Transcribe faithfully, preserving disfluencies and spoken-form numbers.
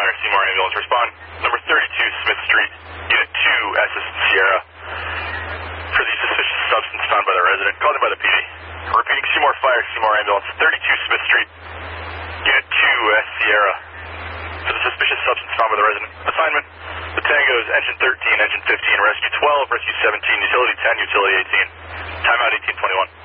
Fire, Seymour Ambulance, respond. Number thirty-two Smith Street, Unit two, S S Sierra. For the suspicious substance found by the resident, called in by the P D. Repeating, Seymour Fire, Seymour Ambulance, thirty-two Smith Street, Unit two, S Sierra. For the suspicious substance found by the resident. Assignment, the Tangos, Engine thirteen, Engine fifteen, Rescue twelve, Rescue seventeen, Utility ten, Utility eighteen. Timeout eighteen twenty-one.